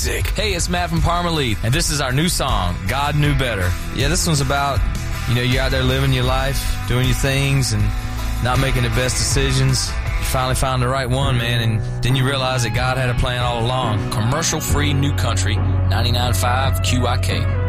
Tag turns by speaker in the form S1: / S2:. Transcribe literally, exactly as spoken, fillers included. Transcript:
S1: music.
S2: Hey, it's Matt from Parmalee, and this is our new song, God Knew Better. Yeah, this one's about, you know, you're out there living your life, doing your things, and not making the best decisions. You finally found the right one, man, and then you realize that God had a plan all along.
S3: Commercial-free new country, ninety-nine point five Q I K.